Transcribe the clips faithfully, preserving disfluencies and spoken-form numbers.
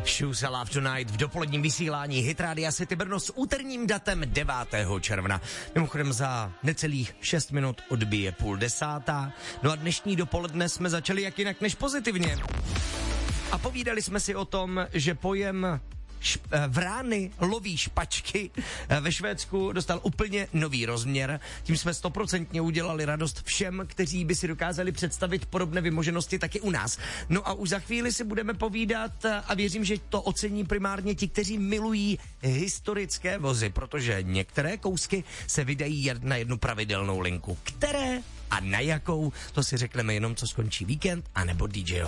Shoes Love Tonight v dopoledním vysílání Hit Rádia City Brno s úterním datem devátého června. Mimochodem za necelých šest minut odbije půl desátá. No a dnešní dopoledne jsme začali jak jinak než pozitivně. A povídali jsme si o tom, že pojem šp- vrány loví špačky ve Švédsku dostal úplně nový rozměr. Tím jsme stoprocentně udělali radost všem, kteří by si dokázali představit podobné vymoženosti taky u nás. No a už za chvíli si budeme povídat a věřím, že to ocení primárně ti, kteří milují historické vozy, protože některé kousky se vydají na jednu pravidelnou linku. Které a na jakou, to si řekneme jenom, co skončí víkend, anebo dý džej.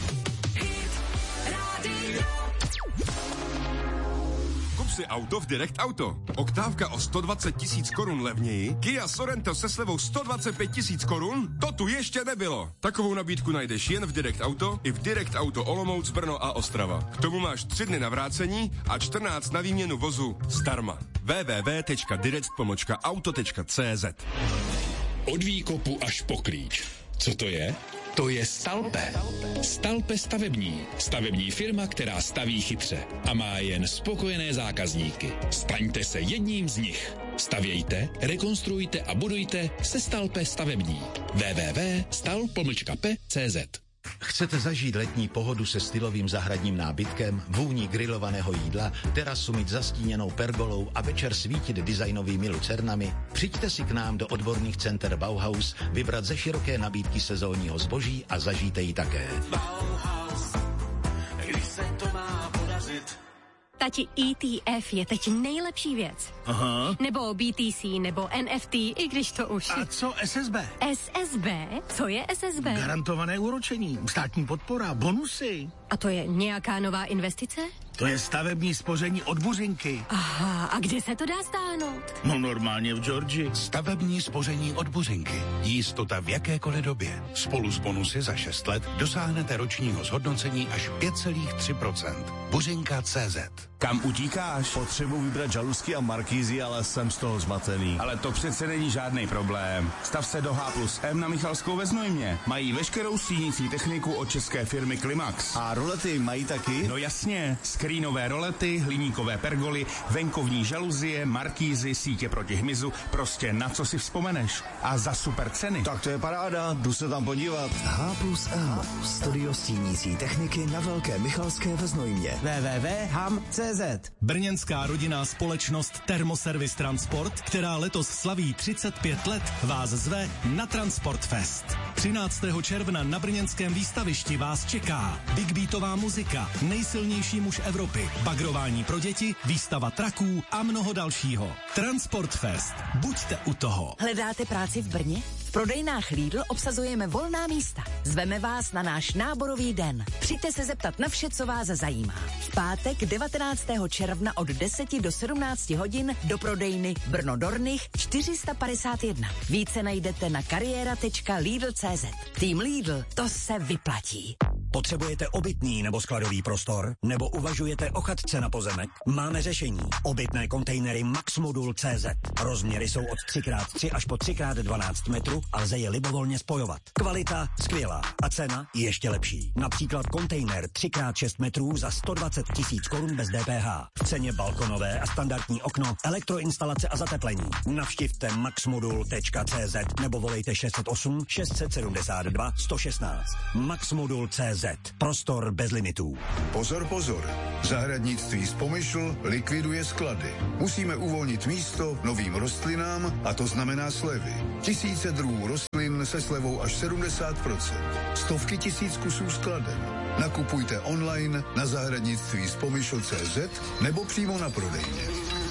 Si auto v Direct Auto. Oktávka o sto dvacet tisíc korun levněji, Kia Sorento se slevou sto dvacet pět tisíc korun? To tu ještě nebylo. Takovou nabídku najdeš jen v Direct Auto i v Direct Auto Olomouc, Brno a Ostrava. K tomu máš tři dny na vrácení a čtrnáct na výměnu vozu zdarma. w w w tečka direct pomlčka auto tečka c z. Od výkopu až po klíč. Co to je? To je Stalpe. Stalpe stavební. Stavební firma, která staví chytře a má jen spokojené zákazníky. Staňte se jedním z nich. Stavějte, rekonstruujte a budujte se Stalpe stavební. w w w tečka stal pomlčka p tečka c z. Chcete zažít letní pohodu se stylovým zahradním nábytkem, vůní grilovaného jídla, terasu mít zastíněnou pergolou a večer svítit designovými lucernami? Přijďte si k nám do odborných center Bauhaus, vybrat ze široké nabídky sezónního zboží a zažijte ji také. Bauhaus, když se to má podařit. Tati, E T F je teď nejlepší věc. Aha. Nebo B T C, nebo N F T, i když to už... A co S S B? S S B? Co je S S B? Garantované úročení, státní podpora, bonusy. A to je nějaká nová investice? To je stavební spoření od Buřinky. Aha, a kde se to dá stáhnout? No normálně v Georgii. Stavební spoření od Buřinky. Jistota v jakékoliv době. Spolu s bonusy za šest let dosáhnete ročního zhodnocení až pět celá tři procenta. Buřinka tečka cé zet. Kam utíkáš? Potřebuji vybrat žaluzky a markízy, ale jsem z toho zmatený. Ale to přece není žádný problém. Stav se do H plus M na Michalskou ve Znojmě. Mají veškerou stínící techniku od české firmy Klimax. A rolety mají taky? No jasně. Skrínové rolety, hliníkové pergoly, venkovní žaluzie, markízy, sítě proti hmyzu. Prostě na co si vzpomeneš. A za super ceny. Tak to je paráda, jdu se tam podívat. H plus M. Studio stínící techniky na Velké Michalské ve Znojmě. w w w tečka ham tečka cé zet. Brněnská rodinná společnost Thermoservice Transport, která letos slaví třicet pět let, vás zve na Transport Fest. třináctého června na brněnském výstavišti vás čeká big beatová muzika, nejsilnější muž Evropy, bagrování pro děti, výstava traků a mnoho dalšího. Transport Fest. Buďte u toho. Hledáte práci v Brně? V prodejnách Lidl obsazujeme volná místa. Zveme vás na náš náborový den. Přijďte se zeptat na vše, co vás zajímá. V pátek devatenáctého června od deseti do sedmnácti hodin do prodejny Brno Dornych čtyři sta padesát jedna. Více najdete na kariéra tečka lidl tečka cé zet. Tým Lidl, to se vyplatí. Potřebujete obytný nebo skladový prostor? Nebo uvažujete o chatce na pozemek? Máme řešení. Obytné kontejnery Maxmodul tečka cé zet. Rozměry jsou od tři krát tři až po tři krát dvanáct metrů a lze je libovolně spojovat. Kvalita skvělá a cena ještě lepší. Například kontejner tři krát šest metrů za sto dvacet tisíc korun bez D P H. V ceně balkonové a standardní okno, elektroinstalace a zateplení. Navštivte maxmodul tečka cé zet nebo volejte šest set osm šest set sedmdesát dva sto šestnáct. Maxmodul tečka cé zet. Prostor bez limitů. Pozor, pozor. Zahradnictví z Pomyšl likviduje sklady. Musíme uvolnit místo novým rostlinám a to znamená slevy. Tisíce druhů rostlin se slevou až sedmdesát procent. Stovky tisíc kusů skladem. Nakupujte online na zahradnictví z Pomyšl tečka cé zet nebo přímo na prodejně.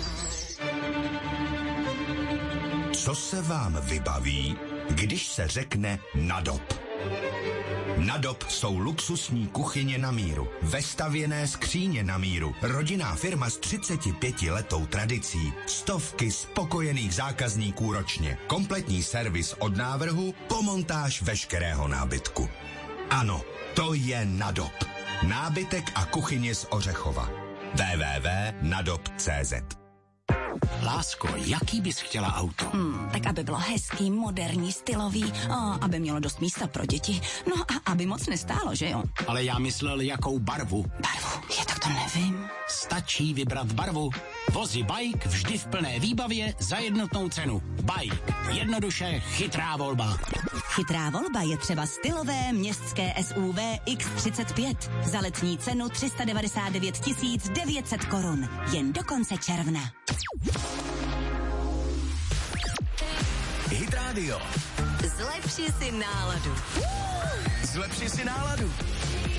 Co se vám vybaví, když se řekne Nadop? Nadop jsou luxusní kuchyně na míru, vestavěné skříně na míru, rodinná firma s třicetipětiletou tradicí, stovky spokojených zákazníků ročně, kompletní servis od návrhu po montáž veškerého nábytku. Ano, to je Nadop. Nábytek a kuchyně z Ořechova. w w w tečka nadop tečka cé zet. Lásko, jaký bys chtěla auto? Hmm, tak aby bylo hezký, moderní, stylový, a aby mělo dost místa pro děti, no a aby moc nestálo, že jo? Ale já myslel, jakou barvu. Barvu, je tak to To nevím. Stačí vybrat barvu. Vozy Bike vždy v plné výbavě za jednotnou cenu. Bike. Jednoduše chytrá volba. Chytrá volba je třeba stylové městské S U V X třicet pět. Za letní cenu tři sta devadesát devět tisíc devět set korun. Jen do konce června. Hit Radio. Zlepši si náladu. Zlepši si náladu.